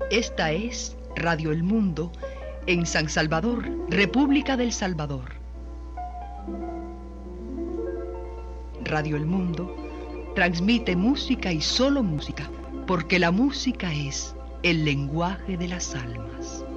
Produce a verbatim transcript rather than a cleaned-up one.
Esta es Radio El Mundo en San Salvador, República del Salvador. Radio El Mundo transmite música y solo música, porque la música es el lenguaje de las almas.